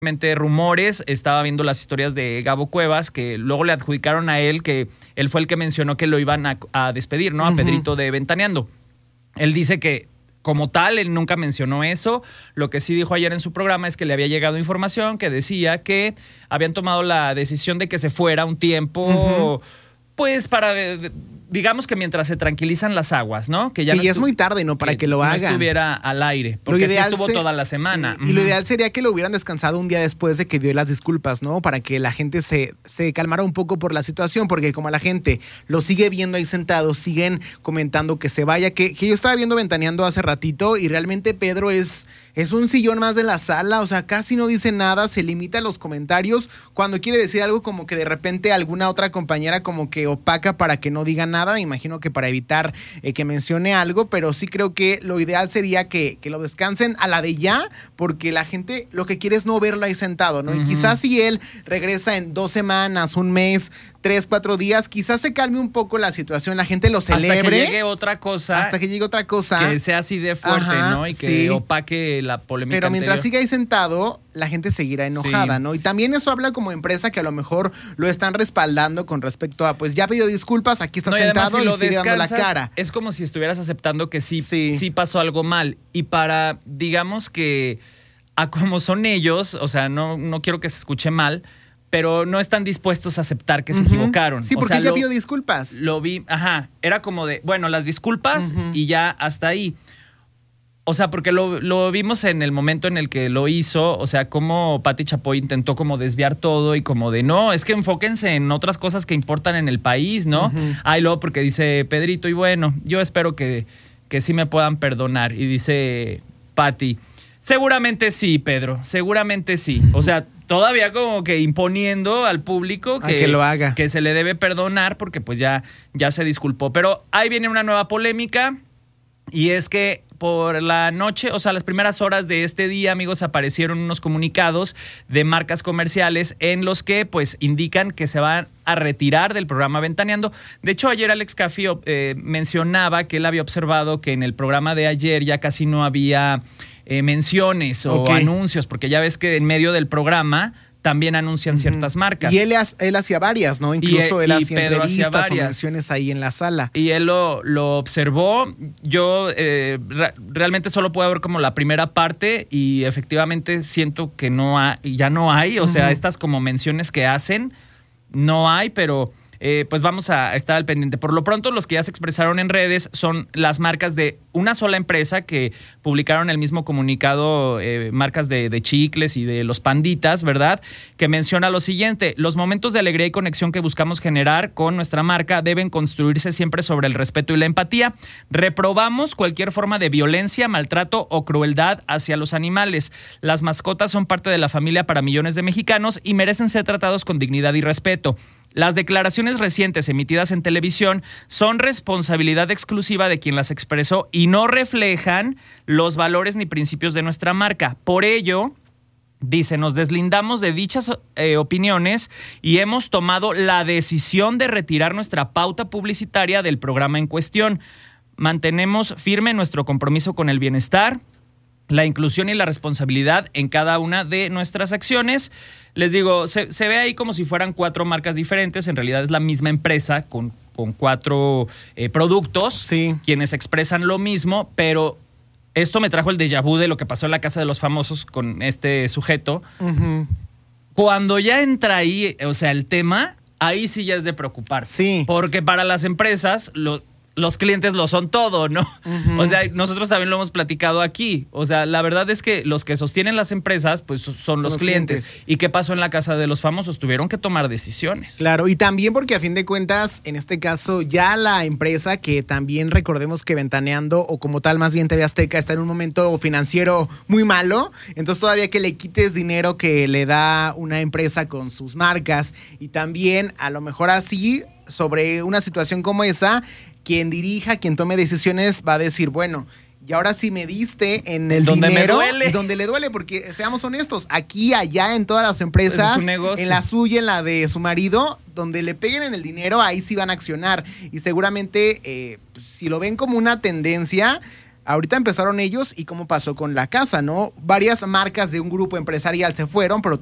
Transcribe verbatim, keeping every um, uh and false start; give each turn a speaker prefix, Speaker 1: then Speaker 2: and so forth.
Speaker 1: rumores, estaba viendo las historias de Gabo Cuevas, que luego le adjudicaron a él, que él fue el que mencionó que lo iban a, a despedir, ¿no? A uh-huh. Pedrito de Ventaneando. Él dice que como tal, él nunca mencionó eso. Lo que sí dijo ayer en su programa es que le había llegado información que decía que habían tomado la decisión de que se fuera un tiempo, uh-huh. pues para... digamos que mientras se tranquilizan las aguas, ¿no? Que ya,
Speaker 2: que
Speaker 1: no
Speaker 2: ya es muy tarde, ¿no? Para que, que lo hagan.
Speaker 1: No estuviera al aire, porque sí estuvo se, toda la semana.
Speaker 2: Sí, uh-huh. Y lo ideal sería que lo hubieran descansado un día después de que dio las disculpas, ¿no? Para que la gente se, se calmara un poco por la situación, porque como la gente lo sigue viendo ahí sentado, siguen comentando que se vaya, que, que yo estaba viendo Ventaneando hace ratito y realmente Pedro es, es un sillón más de la sala, o sea, casi no dice nada, se limita a los comentarios, cuando quiere decir algo como que de repente alguna otra compañera como que opaca para que no diga nada. Me imagino que para evitar eh, que mencione algo, pero sí creo que lo ideal sería que, que lo descansen a la de ya, porque la gente lo que quiere es no verlo ahí sentado, ¿no? Uh-huh. Y quizás si él regresa en dos semanas, un mes, tres, cuatro días, quizás se calme un poco la situación, la gente lo celebre.
Speaker 1: Hasta que llegue otra cosa.
Speaker 2: Hasta que llegue otra cosa.
Speaker 1: Que sea así de fuerte, Ajá, ¿no? Y que sí. opaque la polémica
Speaker 2: Pero mientras
Speaker 1: anterior.
Speaker 2: siga ahí sentado, la gente seguirá enojada, sí. ¿no? Y también eso habla como empresa que a lo mejor lo están respaldando con respecto a, pues ya pidió disculpas, aquí está
Speaker 1: no,
Speaker 2: sentado
Speaker 1: y,
Speaker 2: y sigue dando la cara.
Speaker 1: Es como si estuvieras aceptando que sí,
Speaker 2: sí.
Speaker 1: sí pasó algo mal. Y para, digamos que, a como son ellos, o sea, no, no quiero que se escuche mal, pero no están dispuestos a aceptar que uh-huh. se equivocaron.
Speaker 2: Sí, porque
Speaker 1: o sea,
Speaker 2: ya
Speaker 1: lo,
Speaker 2: pidió disculpas.
Speaker 1: Lo vi, ajá, era como de, bueno, las disculpas uh-huh. y ya hasta ahí. O sea, porque lo, lo vimos en el momento en el que lo hizo, o sea, como Pati Chapoy intentó como desviar todo y como de, no, es que enfóquense en otras cosas que importan en el país, ¿no? Uh-huh. Ah, y luego porque dice Pedrito, y bueno, yo espero que, que sí me puedan perdonar. Y dice Pati, seguramente sí, Pedro, seguramente sí. O sea, todavía como que imponiendo al público que,
Speaker 2: que lo haga,
Speaker 1: que se le debe perdonar porque pues ya, ya se disculpó. Pero ahí viene una nueva polémica y es que por la noche, o sea, las primeras horas de este día, amigos, aparecieron unos comunicados de marcas comerciales en los que, pues, indican que se van a retirar del programa Ventaneando. De hecho, ayer Alex Caffi eh, mencionaba que él había observado que en el programa de ayer ya casi no había eh, menciones o okay. anuncios, porque ya ves que en medio del programa también anuncian uh-huh. ciertas marcas.
Speaker 2: Y él, él hacía varias, ¿no? Incluso
Speaker 1: y,
Speaker 2: él
Speaker 1: y
Speaker 2: hacía
Speaker 1: Pedro
Speaker 2: entrevistas
Speaker 1: hacía
Speaker 2: o menciones ahí en la sala.
Speaker 1: Y él lo, lo observó. Yo eh, re- realmente solo puedo ver como la primera parte y efectivamente siento que no ha, ya no hay. O uh-huh. sea, estas como menciones que hacen, no hay, pero... Eh, pues vamos a estar al pendiente. Por lo pronto, los que ya se expresaron en redes son las marcas de una sola empresa que publicaron el mismo comunicado, eh, marcas de, de chicles y de los panditas, ¿verdad? Que menciona lo siguiente: los momentos de alegría y conexión que buscamos generar con nuestra marca deben construirse siempre sobre el respeto y la empatía. Reprobamos cualquier forma de violencia, maltrato o crueldad hacia los animales. Las mascotas son parte de la familia para millones de mexicanos y merecen ser tratados con dignidad y respeto. Las declaraciones recientes emitidas en televisión son responsabilidad exclusiva de quien las expresó y no reflejan los valores ni principios de nuestra marca. Por ello, dice, nos deslindamos de dichas eh, opiniones y hemos tomado la decisión de retirar nuestra pauta publicitaria del programa en cuestión. Mantenemos firme nuestro compromiso con el bienestar, la inclusión y la responsabilidad en cada una de nuestras acciones. Les digo, se, se ve ahí como si fueran cuatro marcas diferentes. En realidad es la misma empresa con, con cuatro eh, productos,
Speaker 2: sí.
Speaker 1: quienes expresan lo mismo, pero esto me trajo el déjà vu de lo que pasó en la Casa de los Famosos con este sujeto.
Speaker 2: Uh-huh.
Speaker 1: Cuando ya entra ahí, o sea, el tema, ahí sí ya es de preocuparse.
Speaker 2: Sí.
Speaker 1: Porque para las empresas... Lo, los clientes lo son todo, ¿no? Uh-huh. O sea, nosotros también lo hemos platicado aquí. O sea, la verdad es que los que sostienen las empresas, pues son, son los, los clientes. clientes. ¿Y qué pasó en la Casa de los Famosos? Tuvieron que tomar decisiones.
Speaker 2: Claro, y también porque a fin de cuentas, en este caso, ya la empresa, que también recordemos que Ventaneando, o como tal, más bien T V Azteca, está en un momento financiero muy malo. Entonces, todavía que le quites dinero que le da una empresa con sus marcas, y también, a lo mejor así, sobre una situación como esa, quien dirija, quien tome decisiones va a decir, bueno, y ahora sí me diste en el
Speaker 1: donde
Speaker 2: dinero,
Speaker 1: me duele.
Speaker 2: Y donde le duele, porque seamos honestos, aquí, allá, en todas las empresas, en la suya, en la de su marido, donde le peguen en el dinero, ahí sí van a accionar. Y seguramente, eh, pues, si lo ven como una tendencia, Ahorita empezaron ellos y cómo pasó con la casa, ¿no? Varias marcas de un grupo empresarial se fueron, pero